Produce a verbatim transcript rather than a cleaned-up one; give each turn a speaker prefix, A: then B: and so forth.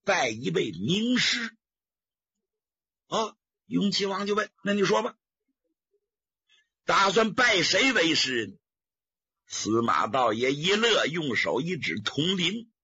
A: 拜一位名师。啊，雍齐王就问，那你说吧，打算拜谁为师？司马道爷一乐，用手一指铜铃，